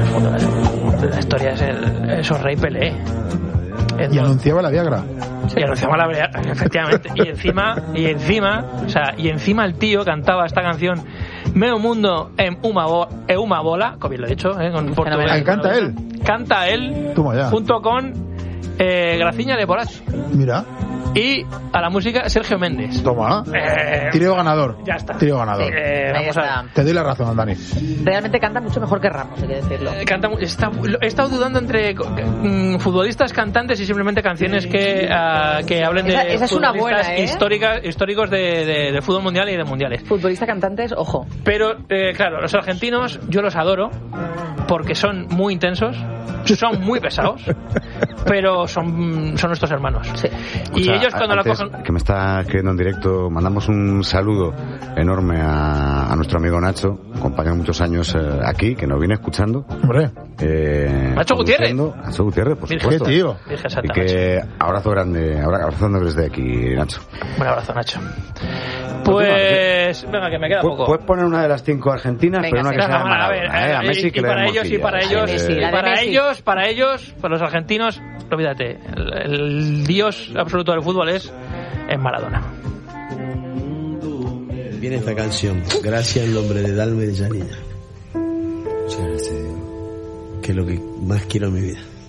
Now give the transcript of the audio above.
La historia es el rey Pelé. Y anunciaba la Viagra. Y anunciaba la Viagra, efectivamente. Y encima el tío cantaba esta canción Meu mundo en uma bola, como bien lo he dicho, con portugués. Canta él junto con Graciña de Borach. Mira. Y a la música Sergio Méndez. Toma. Trío ganador. Ya está. Trío ganador. Sí, vamos a... Te doy la razón, Dani. Realmente canta mucho mejor que Ramos, hay que decirlo. He estado dudando entre futbolistas cantantes y simplemente canciones que hablen de esa es una buena, históricos de fútbol mundial y de mundiales. Futbolistas cantantes, ojo. Pero, claro, los argentinos yo los adoro porque son muy intensos, son muy pesados, pero son nuestros hermanos. Sí. Y ellos cuando la cogen... Que me está escribiendo en directo, mandamos un saludo enorme a nuestro amigo Nacho, compañero de muchos años aquí, que nos viene escuchando. Hombre. Nacho Gutiérrez. Nacho Gutiérrez, por supuesto. ¿Qué tío? Y que abrazo grande desde aquí, Nacho. Un abrazo, Nacho. Pues venga, que me queda poco. Puedes poner una de las 5 argentinas, venga, pero una que sea Maradona, a Messi, que para ellos, para los argentinos, olvídate, el dios absoluto del fútbol es Maradona. Viene esta canción, gracias en nombre de Dalma y de Janina, que es lo que más quiero en mi vida.